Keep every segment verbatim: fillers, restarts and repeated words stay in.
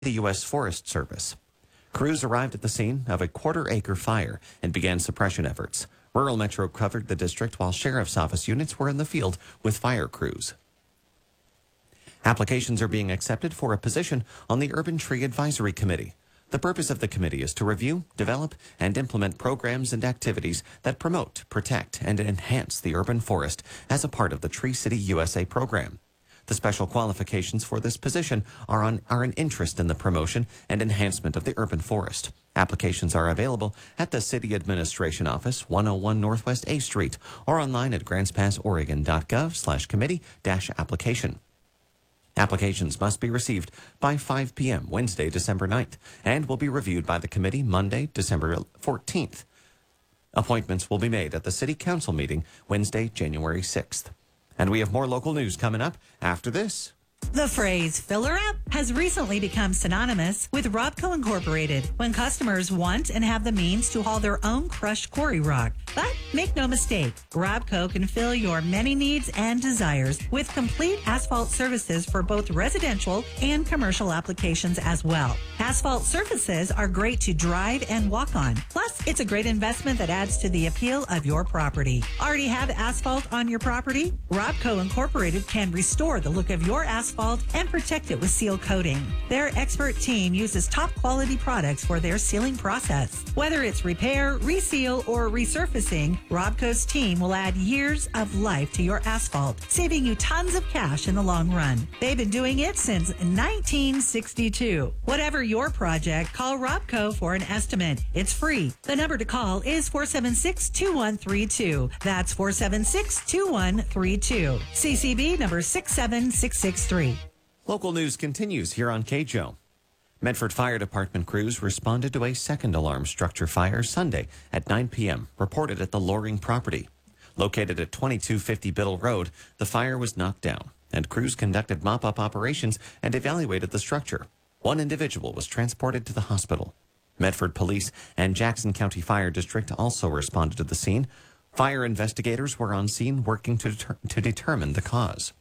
the U S Forest Service. Crews arrived at the scene of a quarter-acre fire and began suppression efforts. Rural Metro covered the district while Sheriff's Office units were in the field with fire crews. Applications are being accepted for a position on the Urban Tree Advisory Committee. The purpose of the committee is to review, develop, and implement programs and activities that promote, protect, and enhance the urban forest as a part of the Tree City U S A program. The special qualifications for this position are, on, are an interest in the promotion and enhancement of the urban forest. Applications are available at the City Administration Office, one oh one Northwest A Street, or online at grants pass oregon dot gov slash committee dash application. Applications must be received by five p.m. Wednesday, December ninth, and will be reviewed by the committee Monday, December fourteenth. Appointments will be made at the City Council meeting Wednesday, January sixth. And we have more local news coming up after this. The phrase filler up has recently become synonymous with Robco Incorporated when customers want and have the means to haul their own crushed quarry rock. But make no mistake, Robco can fill your many needs and desires with complete asphalt services for both residential and commercial applications as well. Asphalt surfaces are great to drive and walk on. Plus, it's a great investment that adds to the appeal of your property. Already have asphalt on your property? Robco Incorporated can restore the look of your asphalt and protect it with seal coating. Their expert team uses top quality products for their sealing process. Whether it's repair, reseal, or resurfacing, Robco's team will add years of life to your asphalt, saving you tons of cash in the long run. They've been doing it since nineteen sixty-two. Whatever your project, call Robco for an estimate. It's free. The number to call is four seven six, two one three two. That's four seven six, two one three two. C C B number six seven six six three. Local news continues here on K J O. Medford Fire Department crews responded to a second alarm structure fire Sunday at nine p.m., reported at the Loring property. Located at twenty-two fifty Biddle Road, the fire was knocked down, and crews conducted mop-up operations and evaluated the structure. One individual was transported to the hospital. Medford Police and Jackson County Fire District also responded to the scene. Fire investigators were on scene working to, deter- to determine the cause.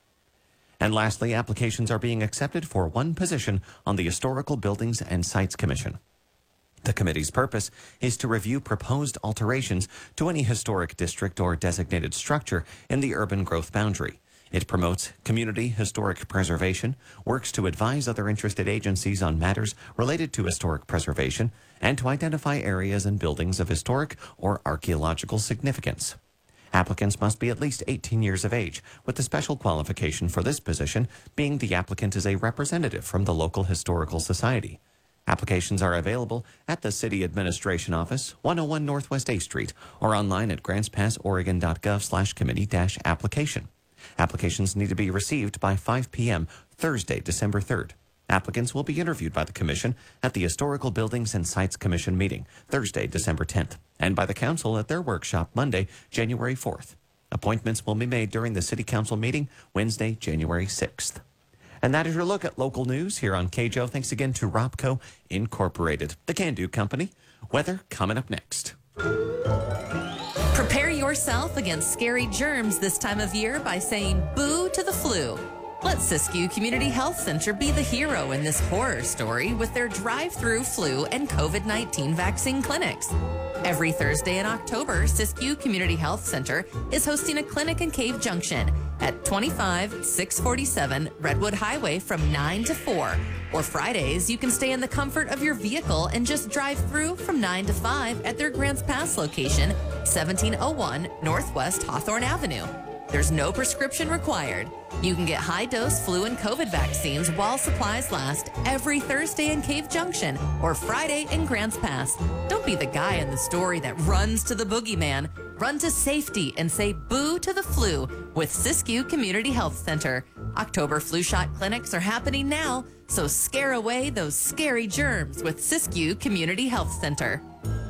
And lastly, applications are being accepted for one position on the Historical Buildings and Sites Commission. The committee's purpose is to review proposed alterations to any historic district or designated structure in the urban growth boundary. It promotes community historic preservation, works to advise other interested agencies on matters related to historic preservation, and to identify areas and buildings of historic or archaeological significance. Applicants must be at least eighteen years of age, with the special qualification for this position being the applicant is a representative from the local historical society. Applications are available at the City Administration Office, one oh one Northwest A Street, or online at grants pass oregon dot gov slash committee dash application. Applications need to be received by five p.m. Thursday, December third. Applicants will be interviewed by the Commission at the Historical Buildings and Sites Commission meeting, Thursday, December tenth, and by the Council at their workshop Monday, January fourth. Appointments will be made during the City Council meeting Wednesday, January sixth. And that is your look at local news here on K J O. Thanks again to Robco Incorporated, the Can-Do Company. Weather coming up next. Prepare yourself against scary germs this time of year by saying boo to the flu. Let Siskiyou Community Health Center be the hero in this horror story with their drive-through flu and COVID nineteen vaccine clinics. Every Thursday in October, Siskiyou Community Health Center is hosting a clinic in Cave Junction at twenty-five six forty-seven Redwood Highway from nine to four. Or Fridays, you can stay in the comfort of your vehicle and just drive through from nine to five at their Grants Pass location, seventeen oh one Northwest Hawthorne Avenue. There's no prescription required. You can get high-dose flu and COVID vaccines while supplies last every Thursday in Cave Junction or Friday in Grants Pass. Don't be the guy in the story that runs to the boogeyman. Run to safety and say boo to the flu with Siskiyou Community Health Center. October flu shot clinics are happening now, so scare away those scary germs with Siskiyou Community Health Center.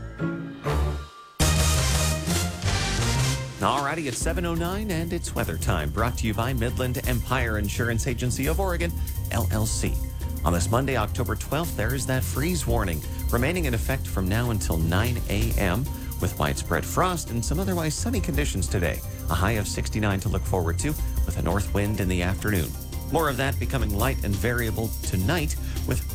Alrighty, it's seven oh nine and it's weather time, brought to you by Midland Empire Insurance Agency of Oregon, L L C. On this Monday, October twelfth, there is that freeze warning remaining in effect from now until nine a.m. with widespread frost and some otherwise sunny conditions today. A high of sixty-nine to look forward to with a north wind in the afternoon. More of that becoming light and variable tonight with